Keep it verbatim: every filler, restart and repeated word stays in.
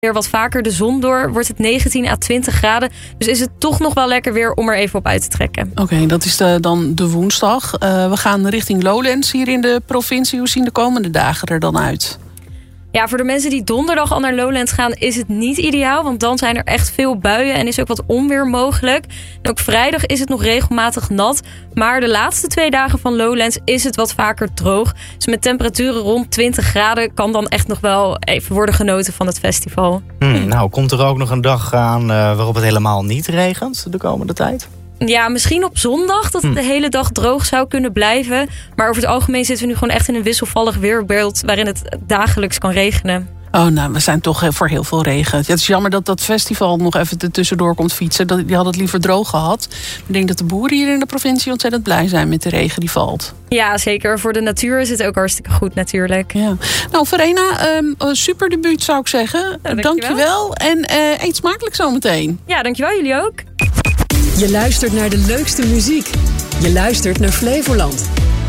weer wat vaker de zon door. Wordt het negentien à twintig graden. Dus is het toch nog wel lekker weer om er even op uit te trekken. Oké, okay, dat is de, dan de woensdag. Uh, we gaan richting Lowlands hier in de provincie. Hoe zien de komende dagen er dan uit? Ja, voor de mensen die donderdag al naar Lowlands gaan is het niet ideaal. Want dan zijn er echt veel buien en is ook wat onweer mogelijk. En ook vrijdag is het nog regelmatig nat. Maar de laatste twee dagen van Lowlands is het wat vaker droog. Dus met temperaturen rond twintig graden kan dan echt nog wel even worden genoten van het festival. Hmm, nou, komt er ook nog een dag aan uh, waarop het helemaal niet regent de komende tijd? Ja, misschien op zondag dat het de hele dag droog zou kunnen blijven. Maar over het algemeen zitten we nu gewoon echt in een wisselvallig weerbeeld waarin het dagelijks kan regenen. Oh, nou, we zijn toch voor heel veel regen. Ja, het is jammer dat dat festival nog even er tussendoor komt fietsen. Die hadden het liever droog gehad. Ik denk dat de boeren hier in de provincie ontzettend blij zijn met de regen die valt. Ja, zeker. Voor de natuur is het ook hartstikke goed natuurlijk. Ja. Nou, Verena, um, super debuut zou ik zeggen. Ja, dankjewel. dankjewel. En uh, eet smakelijk zometeen. Ja, dankjewel. Jullie ook. Je luistert naar de leukste muziek. Je luistert naar Flevoland.